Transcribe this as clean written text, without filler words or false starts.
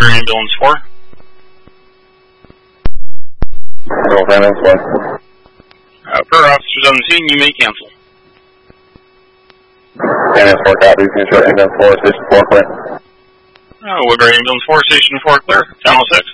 Woodbury Ambulance 4. Ambulance 4. Per officers on the scene, you may cancel. Ambulance 4 copies, Ambulance 4, Station 4 clear. Woodbury Ambulance 4, Station 4 clear. Channel 6.